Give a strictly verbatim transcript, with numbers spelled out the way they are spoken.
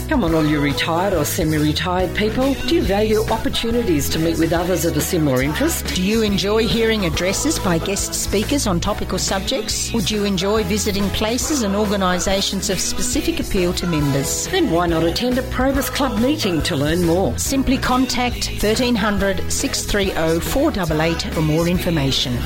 Come on, all you retired or semi-retired people. Do you value opportunities to meet with others of a similar interest? Do you enjoy hearing addresses by guest speakers on topical subjects? Would you enjoy visiting places and organisations of specific appeal to members? Then why not attend a Probus Club meeting to learn more? Simply contact thirteen hundred, six three zero, four eight eight for more information.